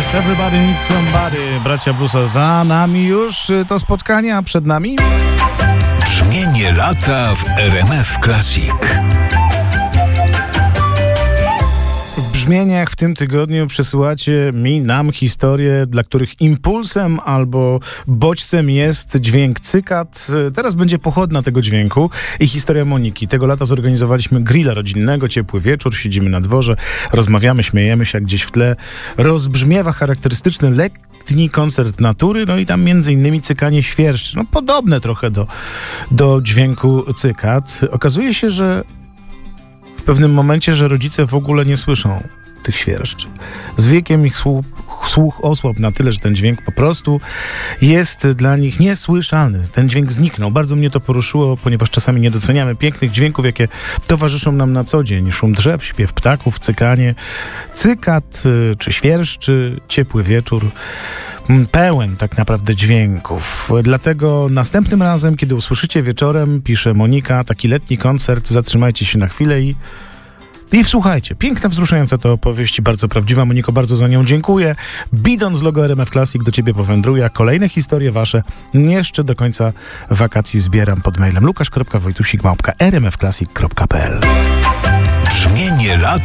Yes, everybody needs somebody. Bracia Bluesa, za nami już to spotkanie, a przed nami Brzmienie lata w RMF Classic. w brzmieniach w tym tygodniu przesyłacie nam historie, dla których impulsem albo bodźcem jest dźwięk cykat. Teraz będzie pochodna tego dźwięku i historia Moniki. Tego lata zorganizowaliśmy grilla rodzinnego, ciepły wieczór, siedzimy na dworze, rozmawiamy, śmiejemy się, jak gdzieś w tle rozbrzmiewa charakterystyczny letni koncert natury, no i tam między innymi cykanie świerszczy. No podobne trochę do dźwięku cykat. Okazuje się, że w pewnym momencie, że rodzice w ogóle nie słyszą tych świerszczy. Z wiekiem ich słuch osłabł na tyle, że ten dźwięk po prostu jest dla nich niesłyszalny. Ten dźwięk zniknął. Bardzo mnie to poruszyło, ponieważ czasami nie doceniamy pięknych dźwięków, jakie towarzyszą nam na co dzień. Szum drzew, śpiew ptaków, cykanie, cykat czy świerszczy, ciepły wieczór. Pełen tak naprawdę dźwięków. Dlatego następnym razem, kiedy usłyszycie wieczorem, pisze Monika, taki letni koncert, zatrzymajcie się na chwilę i wsłuchajcie. Piękna, wzruszająca to opowieść, bardzo prawdziwa. Moniko, bardzo za nią dziękuję. Bidon z logo RMF Classic do ciebie powędruje, a kolejne historie wasze jeszcze do końca wakacji zbieram pod mailem lukasz.wojtusik@rmfclassic.pl. Brzmienie lata